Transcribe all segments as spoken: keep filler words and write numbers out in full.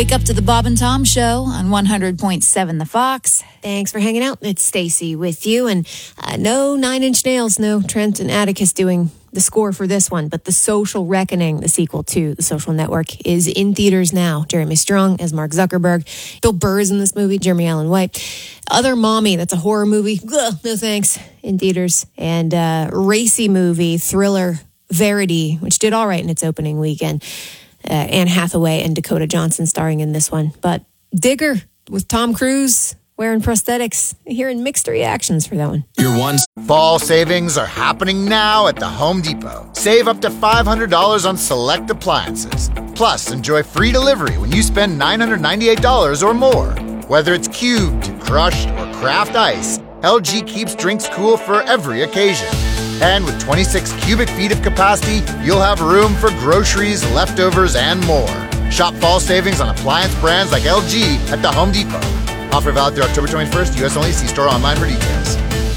Wake up to the Bob and Tom Show on one hundred point seven The Fox. Thanks for hanging out. It's Stacy with you. And uh, no Nine Inch Nails, no Trent and Atticus doing the score for this one. But The Social Reckoning, the sequel to The Social Network, is in theaters now. Jeremy Strong as Mark Zuckerberg. Bill Burr is in this movie. Jeremy Allen White. Other Mommy, that's a horror movie. Ugh, no thanks. In theaters. And uh, racy movie, thriller Verity, which did all right in its opening weekend. Uh, Anne Hathaway and Dakota Johnson starring in this one. But Digger with Tom Cruise wearing prosthetics. Hearing mixed reactions for that one. Your one Fall savings are happening now at the Home Depot. Save up to five hundred dollars on select appliances. Plus, enjoy free delivery when you spend nine hundred ninety-eight dollars or more. Whether it's cubed, crushed, or craft ice, L G keeps drinks cool for every occasion. And with twenty-six cubic feet of capacity, you'll have room for groceries, leftovers, and more. Shop fall savings on appliance brands like L G at the Home Depot. Offer valid through October twenty-first, U S only. See store online for details.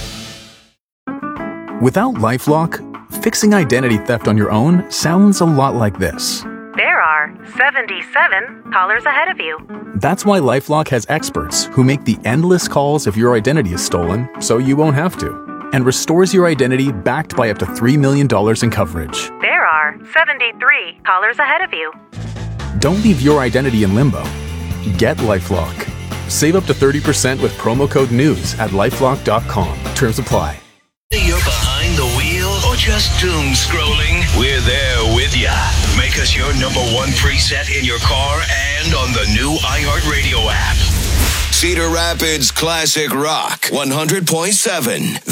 Without LifeLock, fixing identity theft on your own sounds a lot like this. There are seventy-seven callers ahead of you. That's why LifeLock has experts who make the endless calls if your identity is stolen, so you won't have to, and restores your identity backed by up to three million dollars in coverage. There are seventy-three callers ahead of you. Don't leave your identity in limbo. Get LifeLock. Save up to thirty percent with promo code NEWS at lifelock dot com. Terms apply. You're behind the wheel or just doom scrolling? We're there with ya. Make us your number one preset in your car and on the new iHeartRadio app. Cedar Rapids Classic Rock one hundred point seven.